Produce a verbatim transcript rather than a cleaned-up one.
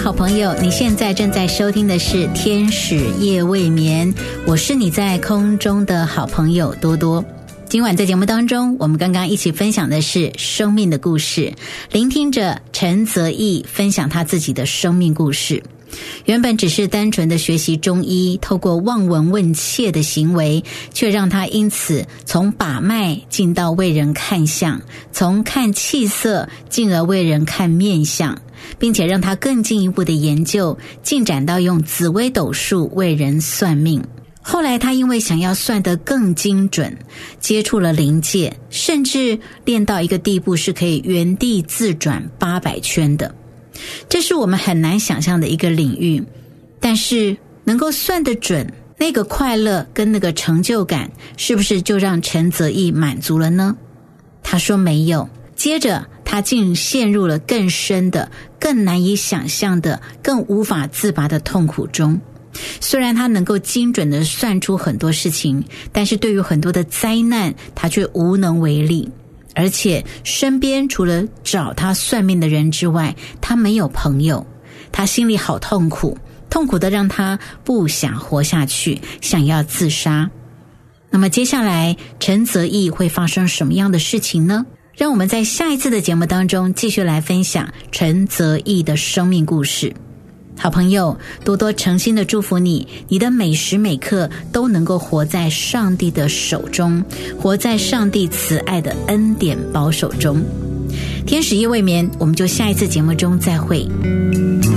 好朋友，你现在正在收听的是天使夜未眠，我是你在空中的好朋友多多。今晚在节目当中，我们刚刚一起分享的是生命的故事，聆听着陈泽义分享他自己的生命故事。原本只是单纯的学习中医，透过望闻问切的行为，却让他因此从把脉进到为人看相，从看气色进而为人看面相，并且让他更进一步的研究，进展到用紫微斗数为人算命。后来他因为想要算得更精准，接触了灵界，甚至练到一个地步是可以原地自转八百圈的。这是我们很难想象的一个领域，但是能够算得准，那个快乐跟那个成就感是不是就让陈泽义满足了呢？他说没有。接着他竟陷入了更深的、更难以想象的、更无法自拔的痛苦中。虽然他能够精准地算出很多事情，但是对于很多的灾难他却无能为力，而且身边除了找他算命的人之外，他没有朋友。他心里好痛苦，痛苦的让他不想活下去，想要自杀。那么接下来陈泽义会发生什么样的事情呢？让我们在下一次的节目当中继续来分享陈泽义的生命故事。好朋友，多多诚心的祝福你，你的每时每刻都能够活在上帝的手中，活在上帝慈爱的恩典保守中。天使夜未眠，我们就下一次节目中再会。